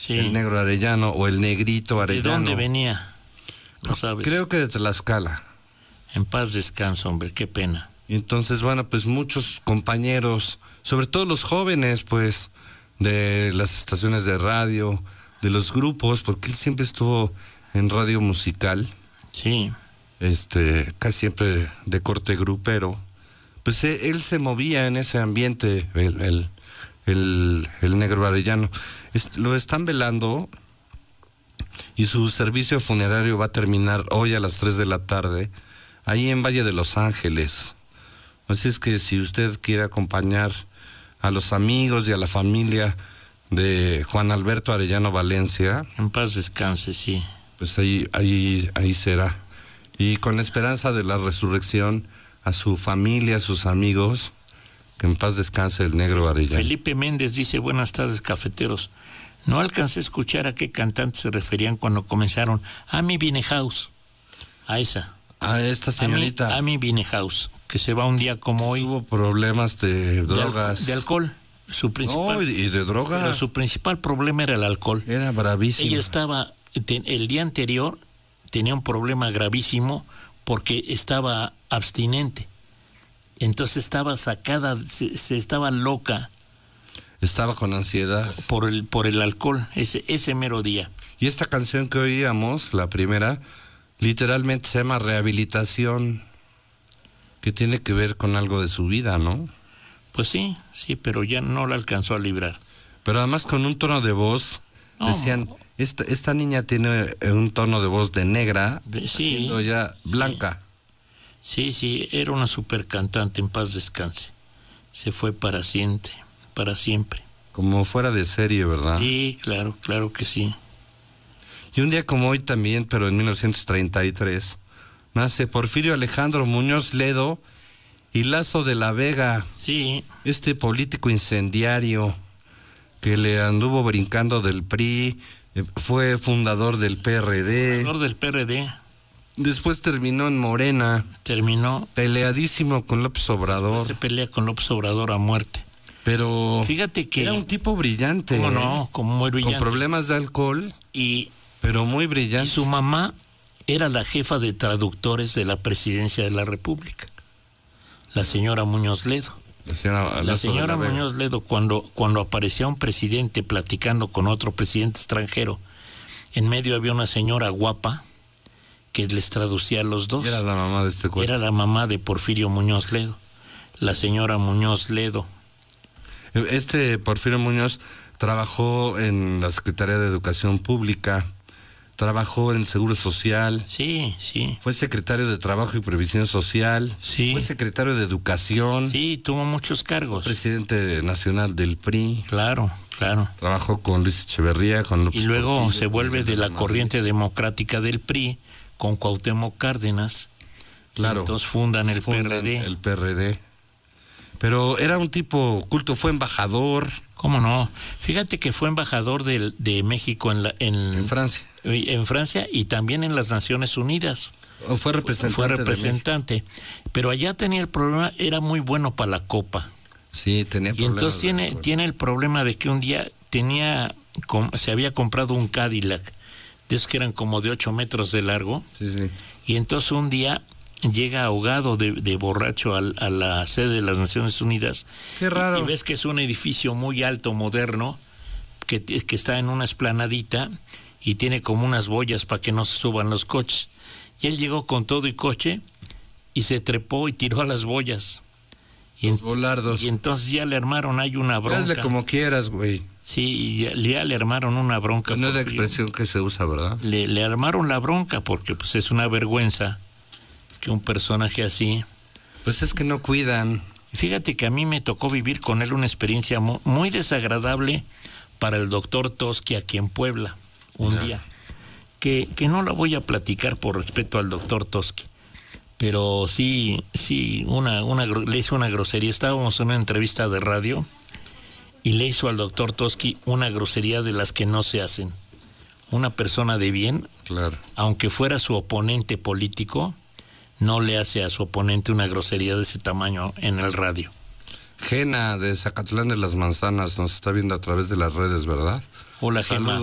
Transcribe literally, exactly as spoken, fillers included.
Sí. El Negro Arellano o el Negrito Arellano. ¿De dónde venía? ¿No sabes? Creo que de Tlaxcala. En paz descanso, hombre, qué pena. Y entonces, bueno, pues muchos compañeros, sobre todo los jóvenes, pues, de las estaciones de radio, de los grupos, porque él siempre estuvo en radio musical. Sí. Este, casi siempre de corte grupero. Pues eh, él se movía en ese ambiente, el, el, el, el Negro Arellano. Es, lo están velando y su servicio funerario va a terminar hoy a las tres de la tarde, ahí en Valle de Los Ángeles. Así es que si usted quiere acompañar a los amigos y a la familia de Juan Alberto Arellano Valencia, en paz descanse, sí. Pues ahí, ahí, ahí será. Y con la esperanza de la resurrección, a su familia, a sus amigos, que en paz descanse el Negro Arellano. Felipe Méndez dice, buenas tardes, cafeteros. No alcancé a escuchar a qué cantantes se referían cuando comenzaron. Amy Winehouse, a esa. A esta señorita. Amy Winehouse, que se va un día como hoy. Tuvo problemas de drogas. De, al, de alcohol. Su principal, no, y de drogas. Pero su principal problema era el alcohol. Era bravísimo. Ella estaba, el día anterior, tenía un problema gravísimo porque estaba abstinente. Entonces estaba sacada, se, se estaba loca. Estaba con ansiedad. Por el, por el alcohol, ese, ese mero día. Y esta canción que oíamos, la primera, literalmente se llama Rehabilitación, que tiene que ver con algo de su vida, ¿no? Pues sí, sí, pero ya no la alcanzó a librar. Pero además con un tono de voz, no, decían, esta, esta niña tiene un tono de voz de negra, sí, siendo ya blanca. Sí, sí, era una super cantante, en paz descanse. Se fue para siempre, para siempre. Como fuera de serie, ¿verdad? Sí, claro, claro que sí. Y un día como hoy también, pero en mil novecientos treinta y tres, nace Porfirio Alejandro Muñoz Ledo y Lazo de la Vega. Sí. Este político incendiario que le anduvo brincando del P R I, eh, fue fundador del P R D. Fundador del P R D. Después terminó en Morena. Terminó. Peleadísimo con López Obrador. Se pelea con López Obrador a muerte. Pero fíjate que era un tipo brillante. ¿Cómo no? Como muy brillante. Con problemas de alcohol. Y pero muy brillante. Y su mamá era la jefa de traductores de la presidencia de la República, la señora Muñoz Ledo. La señora, la señora Muñoz Ledo, cuando, cuando aparecía un presidente platicando con otro presidente extranjero, en medio había una señora guapa que les traducía a los dos. Era la mamá de este cuate. Era la mamá de Porfirio Muñoz Ledo, la señora Muñoz Ledo. Este Porfirio Muñoz trabajó en la Secretaría de Educación Pública, trabajó en el Seguro Social. Sí, sí. Fue secretario de Trabajo y Previsión Social. Sí. Fue secretario de Educación. Sí, tuvo muchos cargos. Presidente nacional del P R I. Claro, claro. Trabajó con Luis Echeverría, con López Y luego Portillo, se vuelve de la corriente democrática del P R I con Cuauhtémoc Cárdenas. Claro. Entonces fundan el fundan P R D. El P R D. Pero era un tipo culto, fue embajador. ¿Cómo no? Fíjate que fue embajador de, de México en, la, en, en Francia. En Francia y también en las Naciones Unidas. O fue representante. Fue representante. Pero allá tenía el problema, era muy bueno para la copa. Sí, tenía problemas. Y entonces tiene, de... tiene el problema de que un día tenía, se había comprado un Cadillac, de esos que eran como de ocho metros de largo. Sí, sí. Y entonces un día llega ahogado de, de borracho a, a la sede de las Naciones Unidas. Qué raro. Y, y ves que es un edificio muy alto, moderno, que, que está en una esplanadita y tiene como unas boyas para que no se suban los coches. Y él llegó con todo y coche y se trepó y tiró a las boyas. Y, los en, volardos. y entonces ya le armaron ahí una bronca. Hazle como quieras, güey. Sí, y ya, ya le armaron una bronca. No es la expresión que se usa, ¿verdad? Le, le armaron la bronca porque pues es una vergüenza que un personaje así. Pues es que no cuidan. Fíjate que a mí me tocó vivir con él una experiencia muy, muy desagradable para el doctor Toski aquí en Puebla, un yeah. día. Que, que no la voy a platicar por respeto al doctor Toski, pero sí, sí, una, una, le hizo una grosería. Estábamos en una entrevista de radio y le hizo al doctor Toski una grosería de las que no se hacen. Una persona de bien, claro, aunque fuera su oponente político, no le hace a su oponente una grosería de ese tamaño en el radio. Gena de Zacatlán de las Manzanas nos está viendo a través de las redes, ¿verdad? Hola, Gema.